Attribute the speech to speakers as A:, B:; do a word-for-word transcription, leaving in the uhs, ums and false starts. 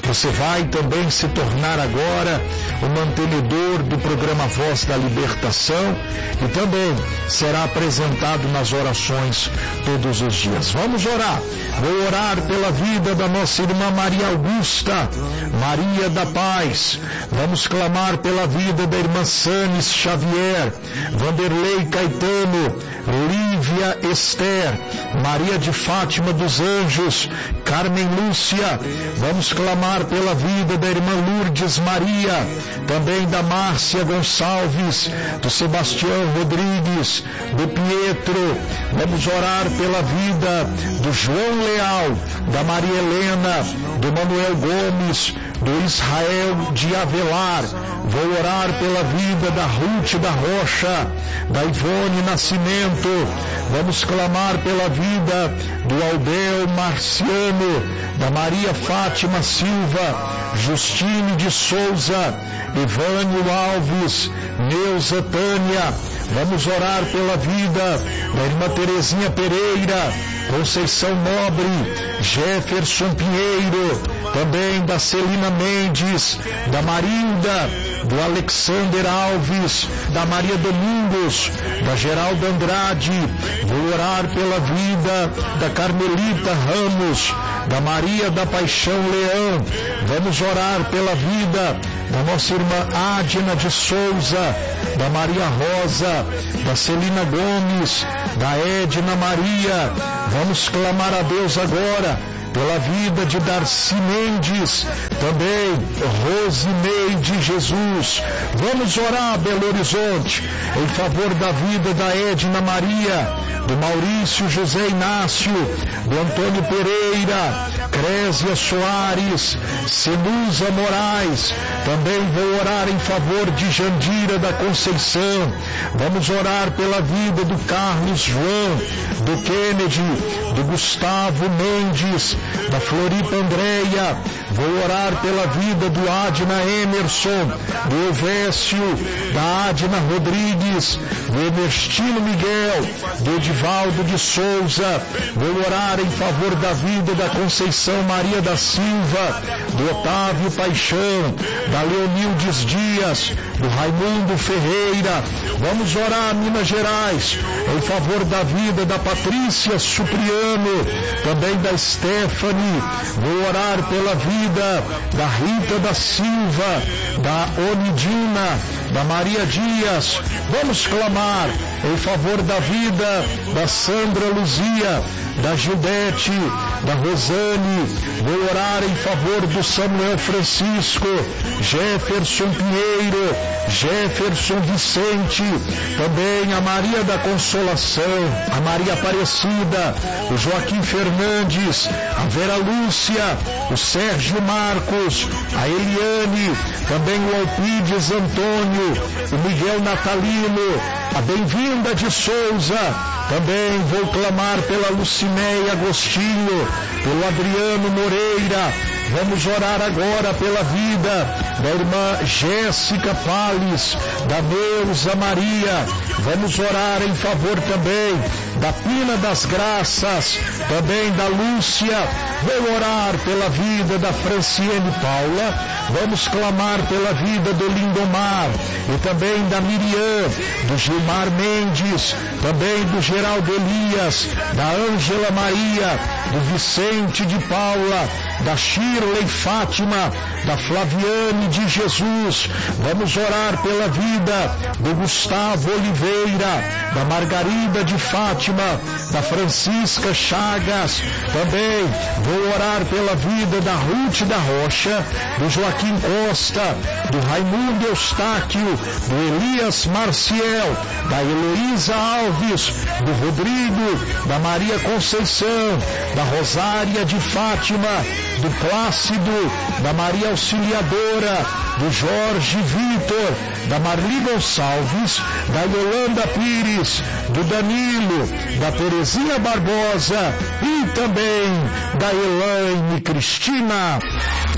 A: Você vai também se tornar agora o mantenedor do programa Voz da Libertação e também será apresentado nas orações todos os dias. Vamos orar. Vou orar pela vida da nossa irmã Maria Augusta, Maria da Paz. Vamos clamar pela vida da irmã Sanes Xavier, Vanderlei Caetano, Lívia Esther, Maria de Fátima dos Anjos, Carmen Lúcia. Vamos clamar pela vida da irmã Lourdes Maria, também da Márcia Gonçalves, do Sebastião Rodrigues, do Pietro. Vamos orar pela vida do João Leal, da Maria Helena, do Manuel Gomes, do Israel de Avelar. Vou orar pela vida da Ruth da Rocha, da Ivone Nascimento. Vamos clamar pela vida do Albel Marciano, da Maria Fátima Silva, Justine de Souza, Ivânio Alves, Neuza Tânia. Vamos orar pela vida da irmã Terezinha Pereira, Conceição Nobre, Jefferson Pinheiro, também da Celina Mendes, da Marilda, do Alexander Alves, da Maria Domingos, da Geralda Andrade. Vou orar pela vida da Carmelita Ramos, da Maria da Paixão Leão. Vamos orar pela vida da nossa irmã Adina de Souza, da Maria Rosa, da Celina Gomes, da Edna Maria. Vamos clamar a Deus agora pela vida de Darcy Mendes, também Rosineide Jesus. Vamos orar, Belo Horizonte, em favor da vida da Edna Maria, do Maurício José Inácio, do Antônio Pereira, Crésia Soares, Senusa Moraes. Também vou orar em favor de Jandira da Conceição. Vamos orar pela vida do Carlos João, do Kennedy, do Gustavo Mendes, da Floripa Andréia. Vou orar pela vida do Adna Emerson, do Elvésio, da Adna Rodrigues, do Ernestino Miguel, do Edivaldo de Souza. Vou orar em favor da vida da Conceição Maria da Silva, do Otávio Paixão, da Leonildes Dias, do Raimundo Ferreira. Vamos orar, Minas Gerais, em favor da vida da Patrícia Supriano, também da Stephanie. Vou orar pela vida da Rita da Silva, da Onidina, da Maria Dias. Vamos clamar em favor da vida da Sandra Luzia, da Gildete, da Rosane. Vou orar em favor do Samuel Francisco, Jefferson Pinheiro, Jefferson Vicente, também a Maria da Consolação, a Maria Aparecida, o Joaquim Fernandes, a Vera Lúcia, o Sérgio Marcos, a Eliane, também o Alpides Antônio, o Miguel Natalino, a Bem-vinda de Souza. Também vou clamar pela Lucinéia Agostinho, pelo Adriano Moreira. Vamos orar agora pela vida da irmã Jéssica Pales, da Neuza Maria. Vamos orar em favor também da Pina das Graças, também da Lúcia. Vou orar pela vida da Franciene Paula. Vamos clamar pela vida do Lindomar e também da Miriam, do Gilmar Mendes, também do Geraldo Elias, da Ângela Maria, do Vicente de Paula, da Shirley Fátima, da Flaviane de Jesus. Vamos orar pela vida do Gustavo Oliveira, da Margarida de Fátima, da Francisca Chagas. Também vou orar pela vida da Ruth da Rocha, do Joaquim Costa, do Raimundo Eustáquio, do Elias Marciel, da Heloísa Alves, do Rodrigo, da Maria Conceição, da Rosária de Fátima, do Plácido, da Maria Auxiliadora, do Jorge Vitor, da Marli Gonçalves, da Yolanda Pires, do Danilo, da Terezinha Barbosa e também da Elaine Cristina.